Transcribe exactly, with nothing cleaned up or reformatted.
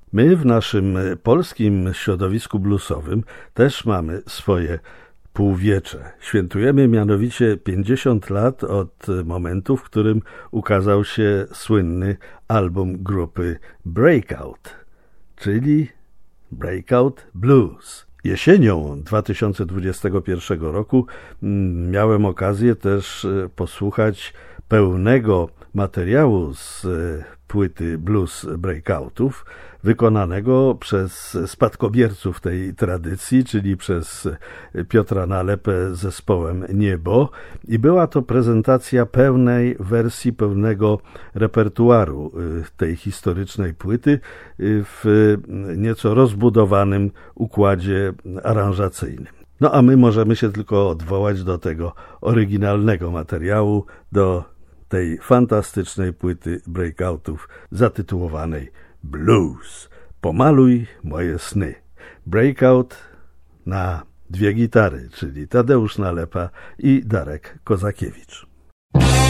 My w naszym polskim środowisku bluesowym też mamy swoje półwiecze. Świętujemy mianowicie pięćdziesiąt lat od momentu, w którym ukazał się słynny album grupy Breakout, czyli Breakout Blues. Jesienią dwa tysiące dwudziestego pierwszego roku miałem okazję też posłuchać pełnego materiału z płyty Blues Breakoutów, wykonanego przez spadkobierców tej tradycji, czyli przez Piotra Nalepę z zespołem Niebo, i była to prezentacja pełnej wersji, pełnego repertuaru tej historycznej płyty w nieco rozbudowanym układzie aranżacyjnym. No a my możemy się tylko odwołać do tego oryginalnego materiału, do tej fantastycznej płyty Breakoutów zatytułowanej Blues. Pomaluj moje sny. Breakout na dwie gitary, czyli Tadeusz Nalepa i Darek Kozakiewicz.